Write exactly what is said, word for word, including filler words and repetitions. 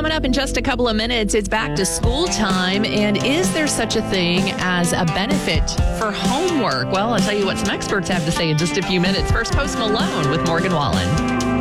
Coming up in just a couple of minutes, it's back to school time. And is there such a thing as a benefit for homework? Well, I'll tell you what some experts have to say in just a few minutes. First, Post Malone with Morgan Wallen.